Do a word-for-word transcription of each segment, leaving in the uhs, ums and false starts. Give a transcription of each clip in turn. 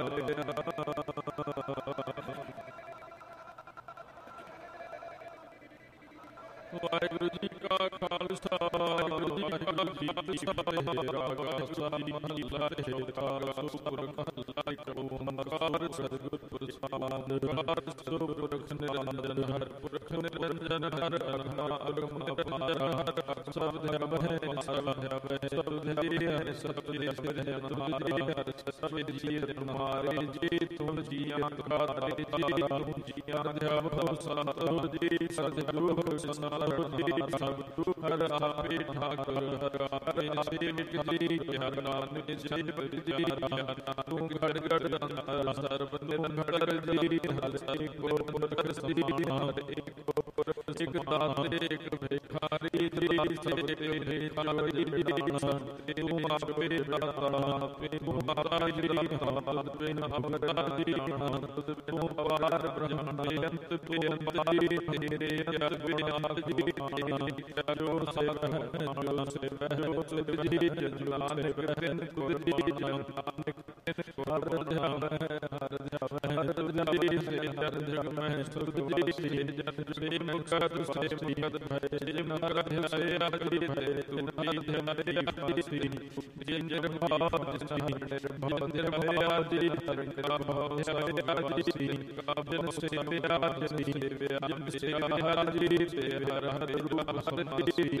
ਵਾਹਿਗੁਰੂ ਜੀ ਕਾ ਖਾਲਸਾ ਵਾਹਿਗੁਰੂ ਜੀ ਕੀ ਫਤਿਹ। ਰਾਗਾ ਸਾਈ ਮਹੱਲਾ ਏਕਾਰ ਸੁਪੁਰਖ ਮਹੱਲਾ ਏਕ ਓੰਕਾਰ ਸਤਿਗੁਰ ਪ੍ਰਸਾਦਿ। ਸੁਪੁਰਖ ਨਿਰੰਜਨ ਹਰਿ ਪੁਰਖ ਨਿਰੰਜਨ ਹਰਿ ਅਗਮ ਅਪਾਰ ਹਰਿ ਸਬਦ ਅਭੈ ਸਬਦ ਅਭੈ ਸਬਦ ਜੀ ਹਰਿ ਸਬਦ ਸਿਰ ਹਰਿ ਹਰਿ ਸਬਦ ਜੀ ਤੁਮਾਰੇ ਜੀ ਤੁਮ ਜੀਆਂ ਦਾਤੇ ਜੀ ਤੁਮ ਜੀਆਂ ਦੇ ਭਵ ਸੰਤੋ ਜੀ ਸਤਿਗੁਰੂ ਸਤਿ ਸਤਿਗੁਰੂ ਹਰਿ ਆਪੇ ਠਾਕੁਰ ਹਰਿ ਆਪੇ ਸੇਵਕ ਜੀ ਹਰਿ ਨਾਨਕ ਜੈ ਜੀ ਤੂੰ ਗੜ ਗੜ ਅੰਤਰ ਸਰਬ ਨਿਰੰਤਰ ਜੀ ਹਰਿ ਏਕੋ ਪੁਰਖ ਸਮਾਨ ਏਕੋ ਪੁਰਖ ਇਕ ਦਾਤੇ ਇਕ ਭਿਖਾਰੀ ਜੀ ਸਭ ਤੇ ਭਿਖਾਰੀ ਜੀ ਤੂੰ ਆਪੇ ਦਾਤਾ ਆਪੇ ਮੁਕਤਾ ਜੀ ਹਾਲ ਬਿਨ ਅਵਤਾ ਜੀ ਤੂੰ ਪਾਰ ਬ੍ਰਹਮ ਬੇਅੰਤ ਬੇਅੰਤ ਜੀ ਤੇਰੇ ਅੰਤ ਬਿਨਾਤ ਜੀ ਜੋ ਸੇਵ ਹੈ ਜੋ ਸੇਵ ਹੈ ਉਹ ਤੁਧ ਜੀ ਜਲਾਨੇ ਬਿਨ ਕੁਝ ਜੀ ਜਨਾਨਿਕ ਹਰ ਧਿਆਨ ਹੈ ਹਰ ਧਿਆਨ ਹੈ ਤੁਧ ਜੀ ਸੇ ਜਨ ਜਗ ਮਹਿ ਸੁਧ ਜੀ ਸੇ ਜਨ ਸੇ ਮੁਕਤ ਸੇ ਮੁਕਤ ਭੈ ਸੇ ਮੁਕਤ ਸੇ ਆਜੀ ਭੈ ਤੂੰ ਹੀ ਧਿਆਰੇ ਆਜੀ ਸੀ ਜਿੰਜਰ ਭਾਵ ਜਿਸ ਬੰਦਰ ਭੈ ਆਜੀ ਹਰਿ ਕਾ ਭਾਵ ਸੇ ਆਜੀ ਸੀ ਕਾਬਨ ਸੇ ਆਜੀ ਸੀ ਵਿਆਜ ਸੇ ਆਜੀ ਸੇ ਹਰ ਹਰ ਰੂਪ ਹਰਿ ਸੇ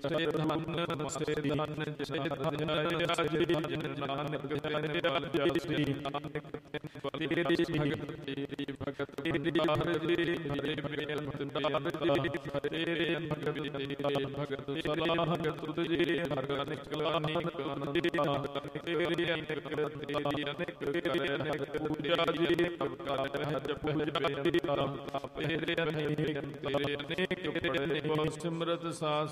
ਧਨ ਸੇ ਧਨ ਸੇ ਧਨ ਆਜੀ ਜਨ ਨਾਨਕ ਤੇਰੇ ਆਜੀ ਸੀ ਨਾਨਕ ਤੇਰੀ ਭਗਤ ਤੇਰੀ ਭਗਤ ਤੇਰੀ ਹਰਿ ਜੀ ਮੇਰੇ ਮੇਲ ਤੁੰਦਾਰ ਜੀ ਤੇਰੇ ਭਗਤ ਤੇਰੇ ਭਗਤ ਸਲਾਹ ਤੁਧ ਜੀ ਹਰ ਨਿਕਲਾ ਨਿਕਲ ਜੀ ਤੇਰੀ ਅਨੇਕ ਤੇਰੀ ਅਨੇਕ ਤੇਰੀ ਅਨੇਕ ਪੂਜਾ ਜੀ ਪ੍ਰਕਾਰ ਹੈ ਜਪ ਬੇਨਤੀ ਤੇਰੇ ਅਨੇਕ ਤੇਰੇ ਅਨੇਕ ਬੜੇ ਸਿਮਰਤ ਸਾਸ